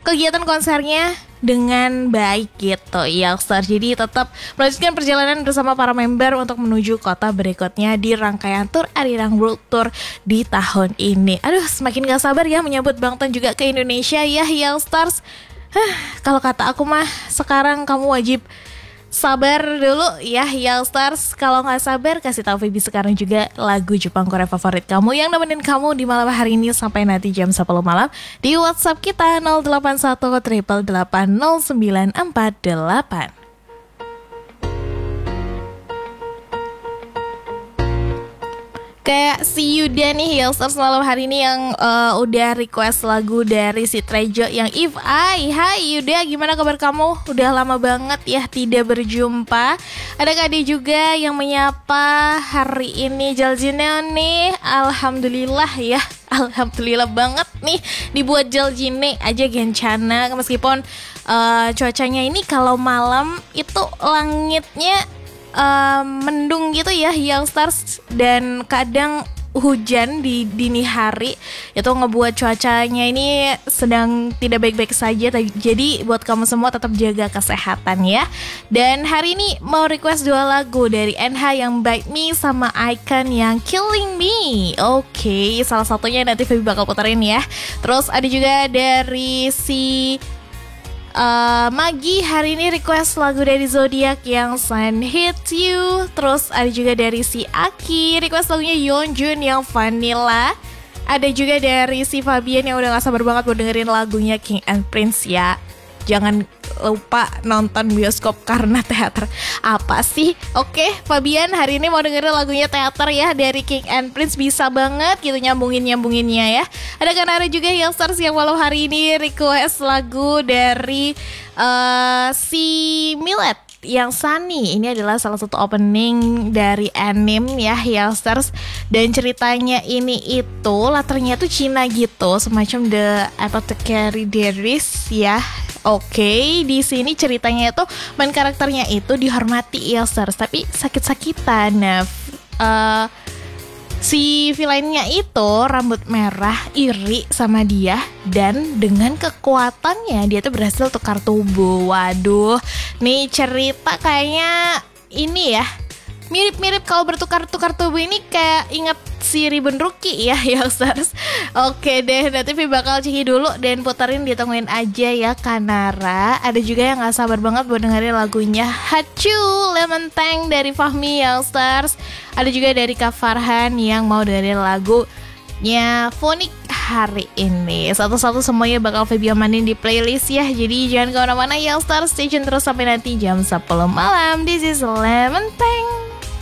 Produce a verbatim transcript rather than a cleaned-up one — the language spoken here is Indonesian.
kegiatan konsernya dengan baik gitu Youngsters. Jadi tetap melanjutkan perjalanan bersama para member untuk menuju kota berikutnya di rangkaian Tour Arirang World Tour di tahun ini. Aduh, semakin gak sabar ya menyambut Bangtan juga ke Indonesia ya Youngsters. Huh, kalau kata aku mah sekarang kamu wajib sabar dulu ya Youngsters. Kalau gak sabar kasih tahu Feby sekarang juga lagu Jepang Korea favorit kamu yang nemenin kamu di malam hari ini sampai nanti jam sepuluh malam di WhatsApp kita nol delapan satu delapan delapan nol sembilan empat delapan. Kayak si Yuda nih Youngsters malam hari ini yang uh, udah request lagu dari si Trejo yang If I. Hai Yuda, gimana kabar kamu? Udah lama banget ya tidak berjumpa. Ada Kade juga yang menyapa hari ini Jaljine nih. Alhamdulillah ya, alhamdulillah banget nih dibuat Jaljine aja Gencana. Meskipun uh, cuacanya ini kalau malam itu langitnya Uh, mendung gitu ya Youngsters, dan kadang hujan di dini hari itu ngebuat cuacanya ini sedang tidak baik-baik saja. Jadi buat kamu semua tetap jaga kesehatan ya. Dan hari ini mau request dua lagu dari N H yang Bite Me sama Icon yang Killing Me. Oke, okay, salah satunya nanti Feby bakal puterin ya. Terus ada juga dari si Uh, Magi hari ini request lagu dari Zodiac yang Sun Hit You. Terus ada juga dari si Aki request lagunya Yeonjun yang Vanilla. Ada juga dari si Fabian yang udah gak sabar banget buat dengerin lagunya King and Prince ya. Jangan lupa nonton bioskop karena teater. Apa sih? Oke, Fabian hari ini mau dengerin lagunya teater ya dari King and Prince. Bisa banget gitu nyambungin-nyambunginnya ya. Ada Kanara juga Youngsters yang malam hari ini request lagu dari uh, si Millet yang Sunny. Ini adalah salah satu opening dari anime ya Youngsters. Dan ceritanya ini itu latarnya tuh Cina gitu, semacam The Apothecary Diaries ya. Oke, okay, di sini ceritanya itu main karakternya itu dihormati Youngsters tapi sakit-sakitan. Nah, uh, si villainnya itu rambut merah, iri sama dia, dan dengan kekuatannya dia tuh berhasil tukar tubuh. Waduh, nih cerita kayaknya ini ya mirip-mirip kalau bertukar-tukar tubuh ini kayak inget si Ribbon Rookie ya Youngsters. Oke deh, nanti Feby bakal ceki dulu dan puterin, ditungguin aja ya Kanara. Ada juga yang gak sabar banget buat dengerin lagunya Hachu Lemon Tang dari Fahmi Youngsters. Ada juga dari Kak Farhan yang mau dengerin lagunya Phonik hari ini. Satu-satu semuanya bakal Feby amanin di playlist ya. Jadi jangan kemana-mana Youngsters, stay tune terus sampai nanti jam sepuluh malam. This is Lemon Tang.